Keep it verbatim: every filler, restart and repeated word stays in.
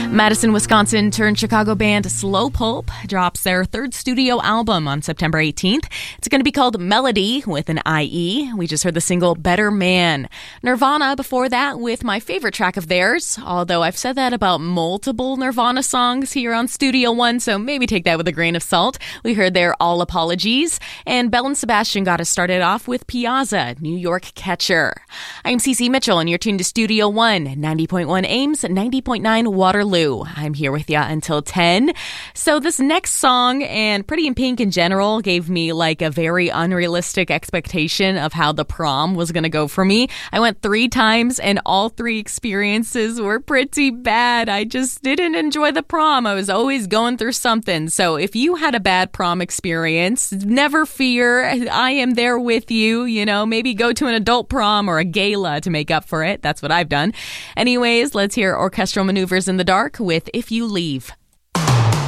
Madison, Wisconsin turned Chicago band Slow Pulp drops their third studio album on September eighteenth. It's going to be called Melody with an I E. We just heard the single Better Man. Nirvana before that with my favorite track of theirs, although I've said that about multiple Nirvana songs here on Studio One, so maybe take that with a grain of salt. We heard their All Apologies, and Belle and Sebastian got us started off with Piazza, New York Catcher. I'm Cece Mitchell, and you're tuned to Studio One, ninety point one Ames, ninety point nine Waterloo. I'm here with you until ten. So this next song, and Pretty in Pink in general, gave me like a very unrealistic expectation of how the prom was going to go for me. I went three times, and all three experiences were pretty bad. I just didn't enjoy the prom. I was always going through something. So if you had a bad prom experience, never fear. I am there with you. You know, maybe go to an adult prom or a gala to make up for it. That's what I've done. Anyways, let's hear Orchestral Maneuvers in the Dark with If You Leave.